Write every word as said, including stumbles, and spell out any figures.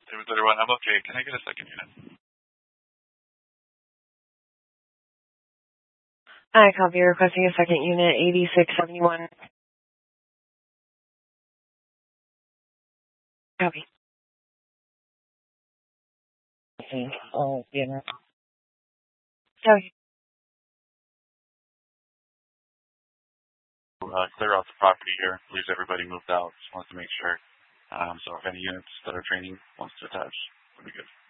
David One, I'm okay. Can I get a second unit? Hi, copy. Requesting a second unit, eighty-six seventy-one. Copy. Okay. Oh, yeah. Okay. Uh, clear out the property here. Leaves everybody moved out. Just wanted to make sure. Um, so if any units that are training wants to attach, would be good.